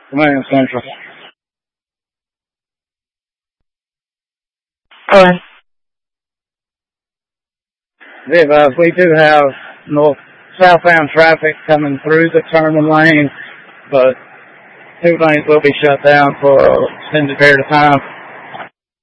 Command Central. Alright. We do have southbound traffic coming through the turning lane, but 2 lanes will be shut down for an extended period of time.